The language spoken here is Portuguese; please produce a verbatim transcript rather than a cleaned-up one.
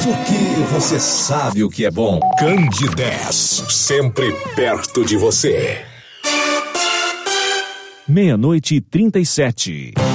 porque você sabe o que é bom. Candidez, sempre perto de você. Meia-noite e trinta e sete.